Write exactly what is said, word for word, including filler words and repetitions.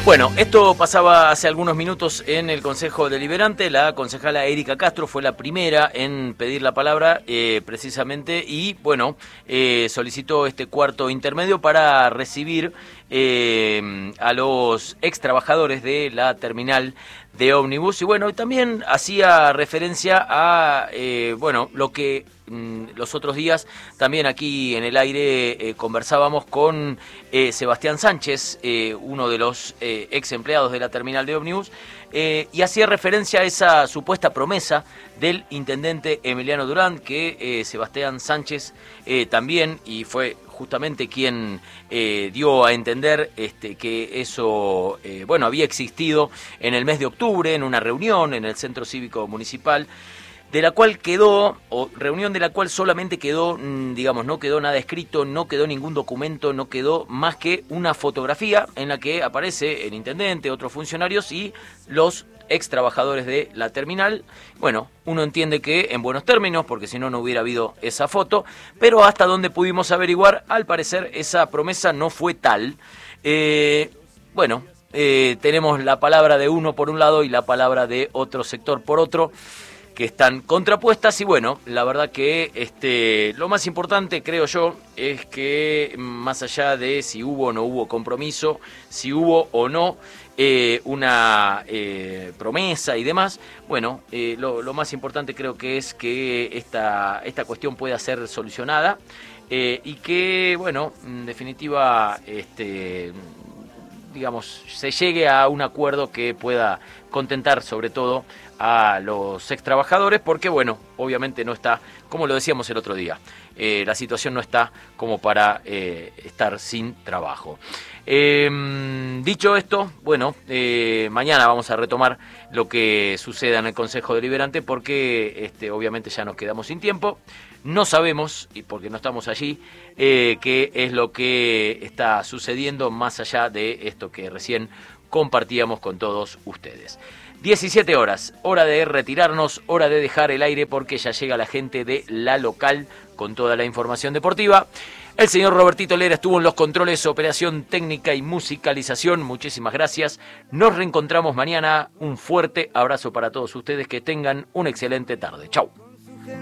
Bueno, esto pasaba hace algunos minutos en el Consejo Deliberante. La concejala Erika Castro fue la primera en pedir la palabra, eh, precisamente, y bueno, eh, solicitó este cuarto intermedio para recibir eh, a los ex trabajadores de la terminal de ómnibus. Y bueno, también hacía referencia a, eh, bueno, lo que los otros días también aquí en el aire eh, conversábamos con eh, Sebastián Sánchez, eh, uno de los eh, ex empleados de la terminal de ómnibus, eh, y hacía referencia a esa supuesta promesa del intendente Emiliano Durán, que eh, Sebastián Sánchez eh, también, y fue justamente quien eh, dio a entender este, que eso eh, bueno, había existido en el mes de octubre, en una reunión en el Centro Cívico Municipal, de la cual quedó, o reunión de la cual solamente quedó, digamos, no quedó nada escrito, no quedó ningún documento, no quedó más que una fotografía en la que aparece el intendente, otros funcionarios y los ex trabajadores de la terminal. Bueno, uno entiende que en buenos términos, porque si no, no hubiera habido esa foto, pero hasta donde pudimos averiguar, al parecer esa promesa no fue tal. Eh, bueno, eh, tenemos la palabra de uno por un lado y la palabra de otro sector por otro, que están contrapuestas, y bueno, la verdad que este, lo más importante, creo yo, es que más allá de si hubo o no hubo compromiso, si hubo o no eh, una eh, promesa y demás, bueno, eh, lo, lo más importante creo que es que esta, esta cuestión pueda ser solucionada eh, y que, bueno, en definitiva, este, digamos, se llegue a un acuerdo que pueda contentar sobre todo a los ex trabajadores, porque bueno, obviamente no está, como lo decíamos el otro día, eh, la situación no está como para eh, estar sin trabajo. Eh, dicho esto, bueno, eh, mañana vamos a retomar lo que suceda en el Consejo Deliberante, porque este, obviamente ya nos quedamos sin tiempo. No sabemos, y porque no estamos allí, eh, qué es lo que está sucediendo más allá de esto que recién compartíamos con todos ustedes. diecisiete horas, hora de retirarnos, hora de dejar el aire, porque ya llega la gente de La Local con toda la información deportiva. El señor Robertito Lera estuvo en los controles, operación técnica y musicalización. Muchísimas gracias. Nos reencontramos mañana. Un fuerte abrazo para todos ustedes. Que tengan una excelente tarde. Chau.